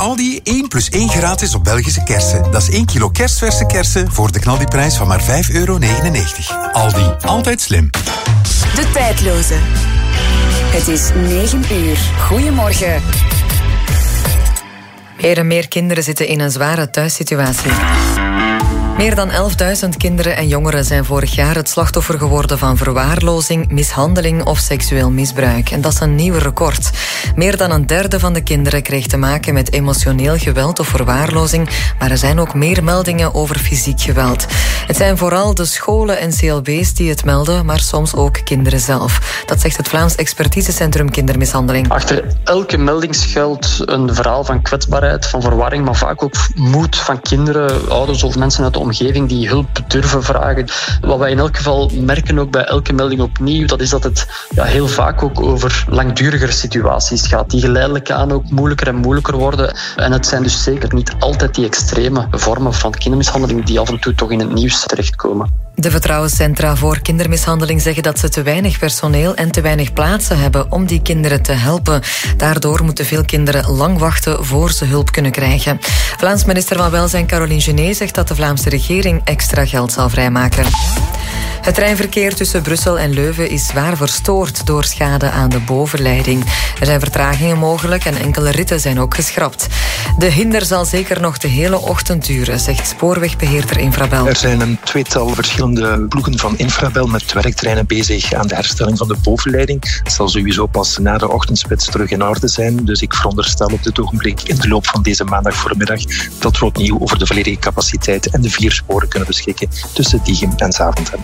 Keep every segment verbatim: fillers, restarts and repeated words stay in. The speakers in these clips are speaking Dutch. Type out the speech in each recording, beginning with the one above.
Aldi één plus één gratis op Belgische kersen. Dat is één kilo kerstverse kersen voor de knaldiprijs van maar vijf euro negenennegentig. Aldi, altijd slim. De tijdloze. Het is negen uur. Goedemorgen. Meer en meer kinderen zitten in een zware thuissituatie. Meer dan elfduizend kinderen en jongeren zijn vorig jaar het slachtoffer geworden van verwaarlozing, mishandeling of seksueel misbruik. En dat is een nieuw record. Meer dan een derde van de kinderen kreeg te maken met emotioneel geweld of verwaarlozing, maar er zijn ook meer meldingen over fysiek geweld. Het zijn vooral de scholen en C L B's die het melden, maar soms ook kinderen zelf. Dat zegt het Vlaams Expertisecentrum Kindermishandeling. Achter elke melding schuilt een verhaal van kwetsbaarheid, van verwarring, maar vaak ook moed van kinderen, ouders of mensen uit de omgeving die hulp durven vragen. Wat wij in elk geval merken ook bij elke melding opnieuw, dat is dat het ja, heel vaak ook over langdurigere situaties gaat, die geleidelijk aan ook moeilijker en moeilijker worden. En het zijn dus zeker niet altijd die extreme vormen van kindermishandeling die af en toe toch in het nieuws terechtkomen. De vertrouwenscentra voor kindermishandeling zeggen dat ze te weinig personeel en te weinig plaatsen hebben om die kinderen te helpen. Daardoor moeten veel kinderen lang wachten voor ze hulp kunnen krijgen. Vlaams minister van Welzijn Caroline Genet zegt dat de Vlaamse regering extra geld zal vrijmaken. Het treinverkeer tussen Brussel en Leuven is zwaar verstoord door schade aan de bovenleiding. Er zijn vertragingen mogelijk en enkele ritten zijn ook geschrapt. De hinder zal zeker nog de hele ochtend duren, zegt spoorwegbeheerder Infrabel. Er zijn een tweetal verschillende ploegen van Infrabel met werktreinen bezig aan de herstelling van de bovenleiding. Het zal sowieso pas na de ochtendspits terug in orde zijn. Dus ik veronderstel op dit ogenblik in de loop van deze maandag voormiddag dat we opnieuw over de volledige capaciteit en de vier sporen kunnen beschikken tussen Diegem en Zaventem.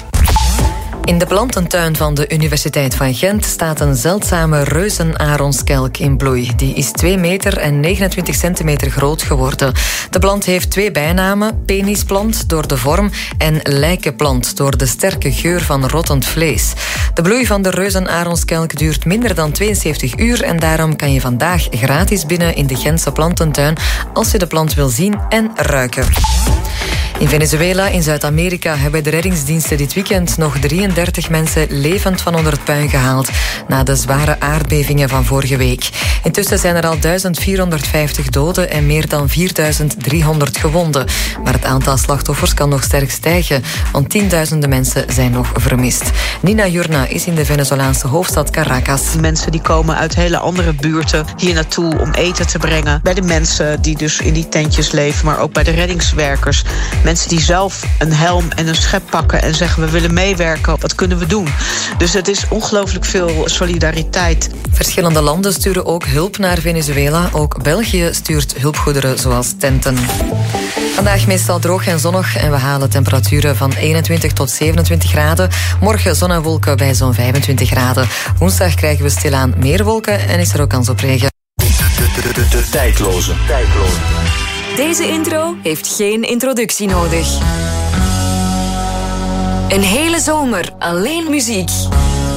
In de plantentuin van de Universiteit van Gent staat een zeldzame reuzenaronskelk in bloei. Die is twee meter en negenentwintig centimeter groot geworden. De plant heeft twee bijnamen: penisplant door de vorm en lijkenplant door de sterke geur van rottend vlees. De bloei van de reuzenaronskelk duurt minder dan tweeënzeventig uur en daarom kan je vandaag gratis binnen in de Gentse plantentuin als je de plant wil zien en ruiken. In Venezuela, in Zuid-Amerika, hebben de reddingsdiensten dit weekend nog drieëndertig mensen levend van onder het puin gehaald na de zware aardbevingen van vorige week. Intussen zijn er al duizend vierhonderdvijftig doden en meer dan vierduizend driehonderd gewonden. Maar het aantal slachtoffers kan nog sterk stijgen, want tienduizenden mensen zijn nog vermist. Nina Jurna is in de Venezolaanse hoofdstad Caracas. Mensen die komen uit hele andere buurten hier naartoe om eten te brengen. Bij de mensen die dus in die tentjes leven, maar ook bij de reddingswerkers. Mensen die zelf een helm en een schep pakken en zeggen we willen meewerken, wat kunnen we doen? Dus het is ongelooflijk veel solidariteit. Verschillende landen sturen ook hulp naar Venezuela. Ook België stuurt hulpgoederen zoals tenten. Vandaag meestal droog en zonnig en we halen temperaturen van eenentwintig tot zevenentwintig graden. Morgen zon en wolken bij zo'n vijfentwintig graden. Woensdag krijgen we stilaan meer wolken en is er ook kans op regen. De, de, de, de, de tijdloze. tijdloze. Deze intro heeft geen introductie nodig. Een hele zomer alleen muziek.